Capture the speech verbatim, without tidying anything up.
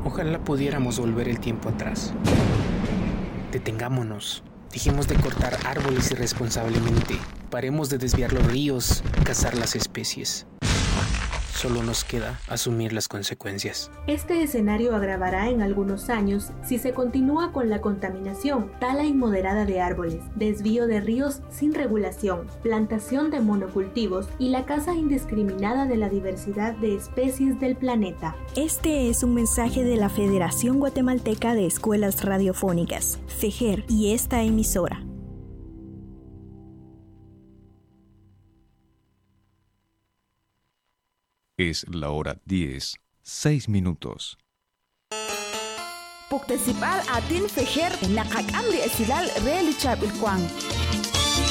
Ojalá pudiéramos volver el tiempo atrás. Detengámonos. Dejemos de cortar árboles irresponsablemente. Paremos de desviar los ríos, cazar las especies. Solo nos queda asumir las consecuencias. Este escenario agravará en algunos años si se continúa con la contaminación, tala inmoderada de árboles, desvío de ríos sin regulación, plantación de monocultivos y la caza indiscriminada de la diversidad de especies del planeta. Este es un mensaje de la Federación Guatemalteca de Escuelas Radiofónicas, FEGER, y esta emisora. Es la hora diez, seis minutos. Puktesipal atin fejer nakakam di esilal relichab ilkwang.